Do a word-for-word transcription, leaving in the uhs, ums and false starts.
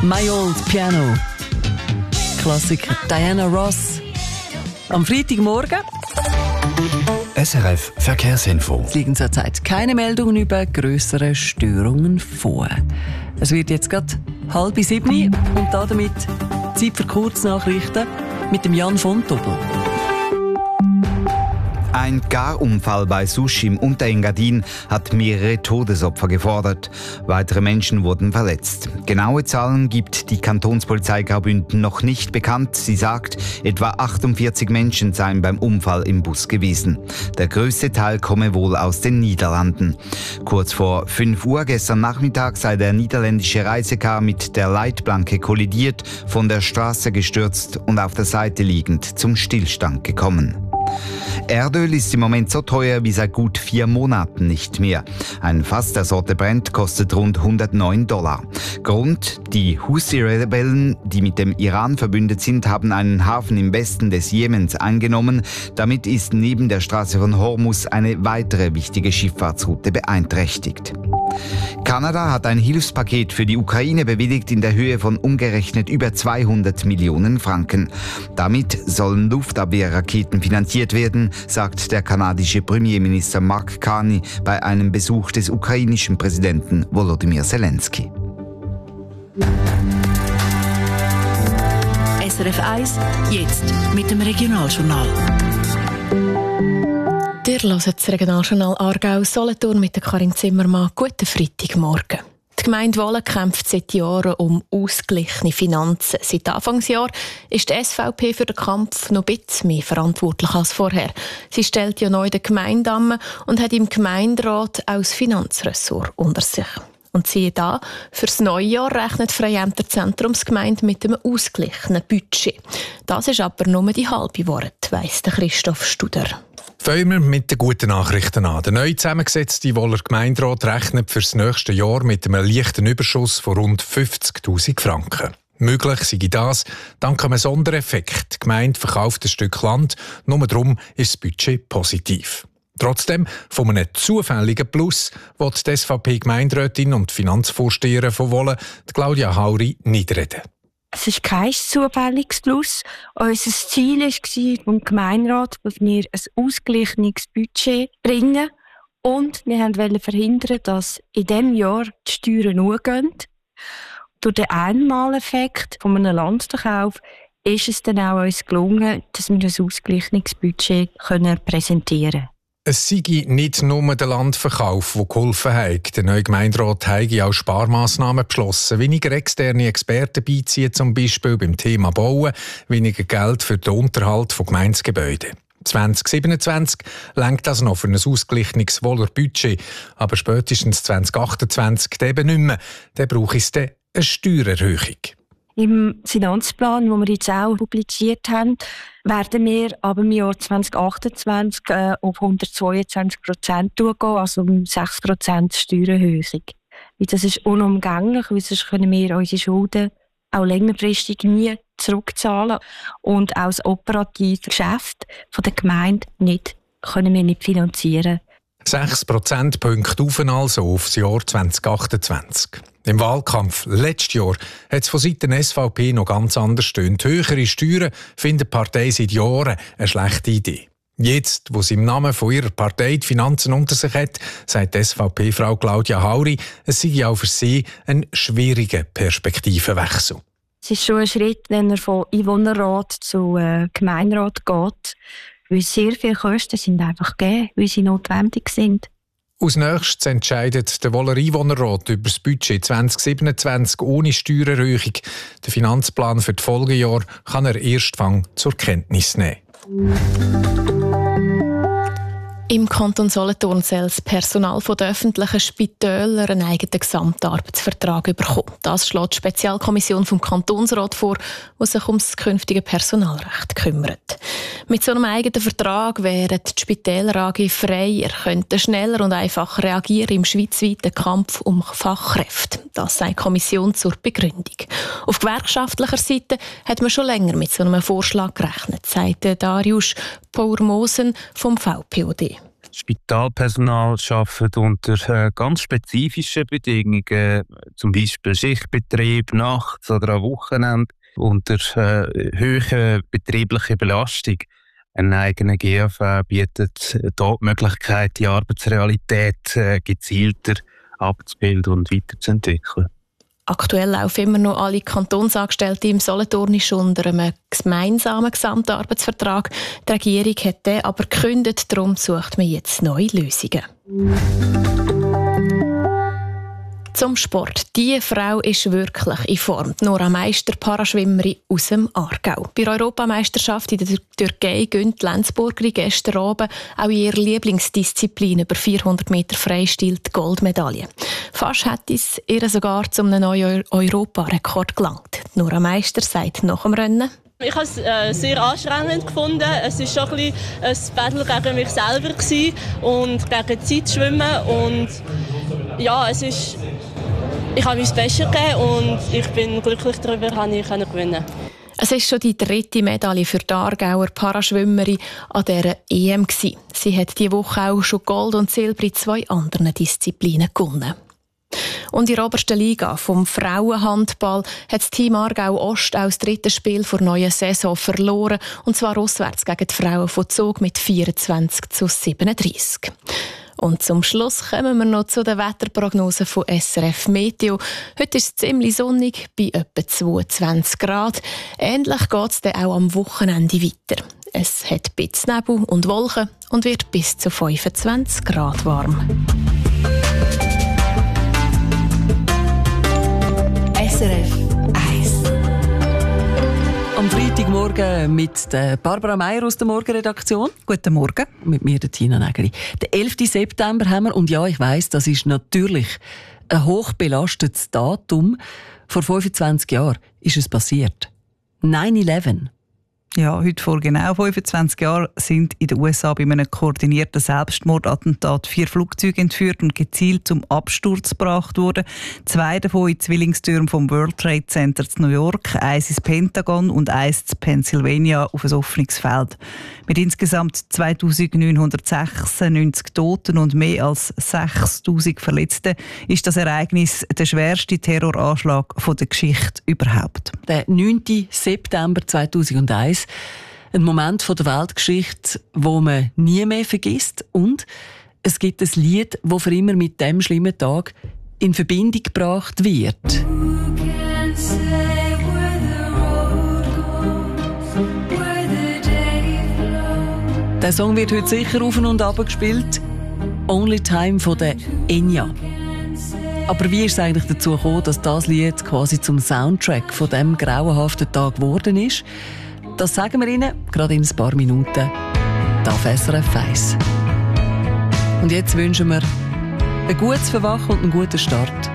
My Old Piano. Klassiker Diana Ross. Am Freitagmorgen. S R F Verkehrsinfo. Es liegen zurzeit keine Meldungen über grössere Störungen vor. Es wird jetzt gerade halb sieben und damit Zeit für Kurznachrichten mit dem Jan von Tobel. Ein Garunfall bei Susch im Unterengadin hat mehrere Todesopfer gefordert. Weitere Menschen wurden verletzt. Genaue Zahlen gibt die Kantonspolizei Graubünden noch nicht bekannt. Sie sagt, etwa achtundvierzig Menschen seien beim Unfall im Bus gewesen. Der größte Teil komme wohl aus den Niederlanden. Kurz vor fünf Uhr gestern Nachmittag sei der niederländische Reisecar mit der Leitplanke kollidiert, von der Straße gestürzt und auf der Seite liegend zum Stillstand gekommen. Erdöl ist im Moment so teuer wie seit gut vier Monaten nicht mehr. Ein Fass der Sorte Brent kostet rund hundertneun Dollar. Grund: die Houthi-Rebellen, die mit dem Iran verbündet sind, haben einen Hafen im Westen des Jemens eingenommen. Damit ist neben der Straße von Hormuz eine weitere wichtige Schifffahrtsroute beeinträchtigt. Kanada hat ein Hilfspaket für die Ukraine bewilligt in der Höhe von umgerechnet über zweihundert Millionen Franken. Damit sollen Luftabwehrraketen finanziert werden, sagt der kanadische Premierminister Mark Carney bei einem Besuch des ukrainischen Präsidenten Volodymyr Zelensky. S R F eins, jetzt mit dem Regionaljournal. Ihr hört das Regionaljournal Aargau-Solothurn mit der Karin Zimmermann. Guten Freitagmorgen. Die Gemeinde Wohlen kämpft seit Jahren um ausgeglichene Finanzen. Seit Anfangsjahr ist die S V P für den Kampf noch ein bisschen mehr verantwortlich als vorher. Sie stellt ja neu den Gemeindamme und hat im Gemeinderat auch das Finanzressort unter sich. Und siehe da, für das neue Jahr rechnet Freiämter Zentrumsgemeinde mit einem ausgeglichenen Budget. Das ist aber nur die halbe Wahrheit, weiss Christoph Studer. Fangen wir mit den guten Nachrichten an. Der neu zusammengesetzte Wohler Gemeinderat rechnet für das nächste Jahr mit einem leichten Überschuss von rund fünfzigtausend Franken. Möglich sei das dank einem Sondereffekt. Die Gemeinde verkauft ein Stück Land, nur darum ist das Budget positiv. Trotzdem, von einem zufälligen Plus will die S V P-Gemeinderätin und Finanzvorsteherin von Wohlen, Claudia Hauri, nicht reden. Es ist kein zufälliges Plus. Unser Ziel war vom Gemeinderat, dass wir ein ausgeglichenes Budget bringen. Und wir wollten verhindern, dass in diesem Jahr die Steuern hochgehen. Durch den Einmaleffekt von einem Landverkauf ist es dann auch uns gelungen, dass wir ein ausgeglichenes Budget präsentieren können. Es sei nicht nur der Landverkauf, der geholfen hat. Der neue Gemeinderat habe auch Sparmassnahmen beschlossen. Weniger externe Experten beiziehen, zum Beispiel beim Thema Bauen, weniger Geld für den Unterhalt von Gemeindegebäuden. zwanzig siebenundzwanzig reicht das noch für ein ausgeglichenes Wohler Budget, aber spätestens zwanzig achtundzwanzig eben nicht mehr. Dann braucht es eine Steuererhöhung. Im Finanzplan, den wir jetzt auch publiziert haben, werden wir ab dem Jahr zwanzig achtundzwanzig äh, auf hundertzweiundzwanzig Prozent gehen, also um sechs Prozent Steuererhöhung. Das ist unumgänglich, weil sonst können wir unsere Schulden auch längerfristig nie zurückzahlen und auch das operative Geschäft der Gemeinde nicht, können wir nicht finanzieren. Sechs Prozentpunkte auf also auf das Jahr zwanzig achtundzwanzig. Im Wahlkampf letztes Jahr hat es von Seiten S V P noch ganz anders stöhnt. Höhere Steuern findet die Partei seit Jahren eine schlechte Idee. Jetzt, wo sie im Namen von ihrer Partei die Finanzen unter sich hat, sagt die S V P-Frau Claudia Hauri, es sei auch für sie ein schwieriger Perspektivenwechsel. Es ist schon ein Schritt, wenn er von Einwohnerrat zu äh, Gemeinderat geht, weil sehr viele Kosten sind einfach gegeben, weil sie notwendig sind. Als nächstes entscheidet der Wohler Einwohnerrat über das Budget zwanzig siebenundzwanzig ohne Steuererhöhung. Den Finanzplan für die Folgejahre kann er erstfang zur Kenntnis nehmen. Im Kanton Solothurn soll das Personal der öffentlichen Spitäler einen eigenen Gesamtarbeitsvertrag bekommen. Das schlägt die Spezialkommission vom Kantonsrat vor, die sich um das künftige Personalrecht kümmert. Mit so einem eigenen Vertrag wären die Spitäler A G freier, könnten schneller und einfacher reagieren im schweizweiten Kampf um Fachkräfte. Das sagt die Kommission zur Begründung. Auf gewerkschaftlicher Seite hat man schon länger mit so einem Vorschlag gerechnet, sagt Darius Pourmosen vom V P O D. Spitalpersonal arbeitet unter äh, ganz spezifischen Bedingungen, zum Beispiel Schichtbetrieb, nachts oder am Wochenende, unter äh, hoher betrieblicher Belastung. Ein eigener G A V bietet dort die Möglichkeit, die Arbeitsrealität äh, gezielter abzubilden und weiterzuentwickeln. Aktuell laufen immer noch alle Kantonsangestellten im Solothurnisch unter einem gemeinsamen Gesamtarbeitsvertrag. Die Regierung hat den aber gekündigt, darum sucht man jetzt neue Lösungen. Zum Sport. Diese Frau ist wirklich in Form. Nora Meister, Paraschwimmerin aus dem Aargau. Bei der Europameisterschaft in der Türkei gönnt die Lenzburgerin gestern Abend auch in ihrer Lieblingsdisziplin über vierhundert Meter Freistil die Goldmedaille. Fast hätte es ihr sogar zu einem neuen Europarekord gelangt. Nora Meister sagt nach dem Rennen: Ich habe es äh, sehr anstrengend gefunden. Es war schon ein, ein Battle gegen mich selber gewesen und gegen die Zeit schwimmen. Und ja, es ist, ich habe mein Bestes gegeben und ich bin glücklich darüber, dass ich gewinnen konnte. Es war schon die dritte Medaille für die Aargauer Paraschwimmerin an dieser E M gewesen. Sie hat diese Woche auch schon Gold und Silber in zwei anderen Disziplinen gewonnen. Und in der obersten Liga vom Frauenhandball hat das Team Aargau Ost auch das dritte Spiel der neuen Saison verloren, und zwar auswärts gegen die Frauen von Zug mit vierundzwanzig zu siebenunddreissig. Und zum Schluss kommen wir noch zu den Wetterprognosen von S R F Meteo. Heute ist es ziemlich sonnig, bei etwa zweiundzwanzig Grad. Ähnlich geht es dann auch am Wochenende weiter. Es hat ein bisschen Nebel und Wolken und wird bis zu fünfundzwanzig Grad warm. S R F eins. Am Freitagmorgen mit der Barbara Meier aus der Morgenredaktion. Guten Morgen. Mit mir, der Tina Nägeli. Den elften September haben wir, und ja, ich weiss, das ist natürlich ein hochbelastetes Datum. Vor fünfundzwanzig Jahren ist es passiert. neun elf. Ja, heute vor genau fünfundzwanzig Jahren sind in den U S A bei einem koordinierten Selbstmordattentat vier Flugzeuge entführt und gezielt zum Absturz gebracht worden. Zwei davon in Zwillingstürmen vom World Trade Center in New York, eins ins Pentagon und eins in Pennsylvania auf ein offenes Feld. Mit insgesamt zweitausendneunhundertsechsundneunzig Toten und mehr als sechstausend Verletzten ist das Ereignis der schwerste Terroranschlag der Geschichte überhaupt. Der neunten September zweitausendeins. Ein Moment von der Weltgeschichte, wo man nie mehr vergisst. Und es gibt ein Lied, das für immer mit dem schlimmen Tag in Verbindung gebracht wird. Der Song wird heute sicher auf und ab gespielt. «Only Time» von der Enya. Aber wie ist es eigentlich dazu gekommen, dass das Lied quasi zum Soundtrack von diesem grauenhaften Tag geworden ist? Das sagen wir Ihnen gerade in ein paar Minuten auf S R F eins. Und jetzt wünschen wir ein gutes Verwachen und einen guten Start